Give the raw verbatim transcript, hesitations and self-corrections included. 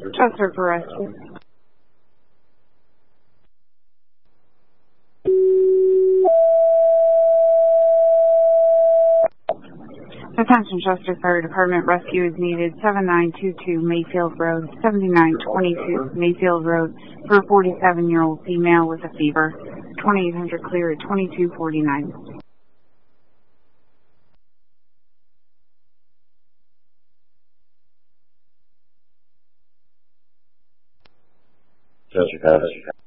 Chester for rescue. Attention, Chester Fire Department. Rescue is needed. seven nine two two Mayfield Road, seventy-nine twenty-two Mayfield Road, for a forty-seven-year-old female with a fever. twenty-eight hundred clear at twenty-two forty-nine. Chester,